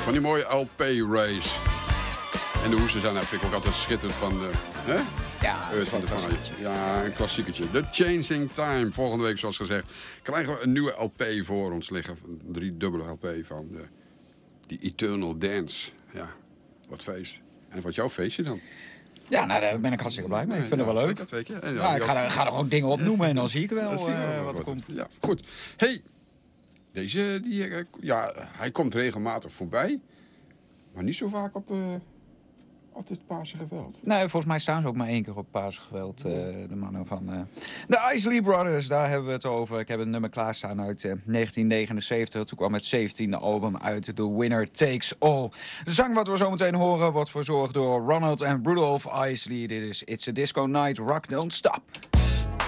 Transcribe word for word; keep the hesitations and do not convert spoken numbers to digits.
Van die mooie L P-race. En de hoesten zijn, nou, vind ik ook altijd schitterend van de... Hè? Ja, Earth, van de Fire. Ja, een klassieketje. The Changing Time. Volgende week, zoals gezegd, krijgen we een nieuwe L P voor ons liggen. Een driedubbele L P van de, die Eternal Dance. Ja, wat feest. En wat jouw feestje dan? Ja, nou, daar ben ik hartstikke blij mee. Ik vind ja, het wel leuk. Twee keer, twee keer. En, ja, ja, ik ga er, ga er gewoon dingen op noemen en dan zie ik wel, zie je wel uh, wat er wat komt. Ja, goed. Hey, deze, die, uh, ja, hij komt regelmatig voorbij. Maar niet zo vaak op, uh, op het Paarse Geweld. Nee, volgens mij staan ze ook maar één keer op Paarse Geweld. Uh, de mannen van uh, de Isley Brothers, daar hebben we het over. Ik heb een nummer klaarstaan uit uh, negentien negenenzeventig. Toen kwam het zeventiende album uit, The Winner Takes All. De zang wat we zo meteen horen wordt verzorgd door Ronald en Rudolph Isley. Dit is It's a Disco Night, Rock Don't Stop.